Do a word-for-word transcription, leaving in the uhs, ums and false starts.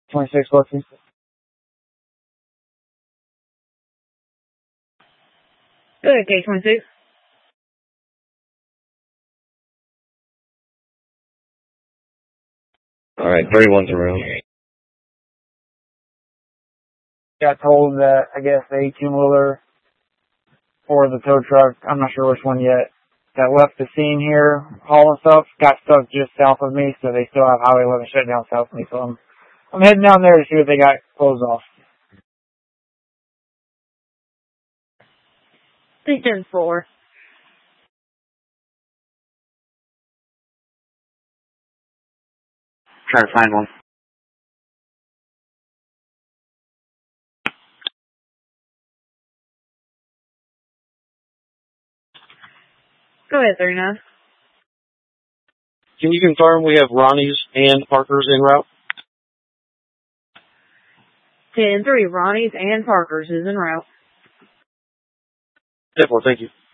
twenty-six, Lexi. Go ahead, K twenty-six. Alright, thirty-one's around. Got told that, I guess, the eighteen-wheeler or the tow truck, I'm not sure which one yet, that left the scene here hauling stuff, got stuck just south of me, so they still have Highway eleven shut down south of me. So I'm, I'm heading down there to see what they got closed off. Six ten four. Try to find one. Go ahead, thirty-nine. Can you confirm we have Ronnie's and Parker's en route? ten three. Ronnie's and Parker's is en route. ten four, thank you.